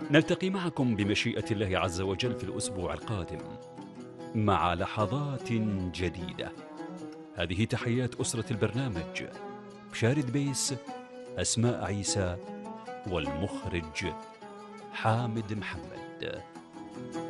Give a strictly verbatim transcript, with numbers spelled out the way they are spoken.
نلتقي معكم بمشيئة الله عز وجل في الأسبوع القادم مع لحظات جديدة. هذه تحيات أسرة البرنامج، بشارد بيس، أسماء عيسى، والمخرج حامد محمد.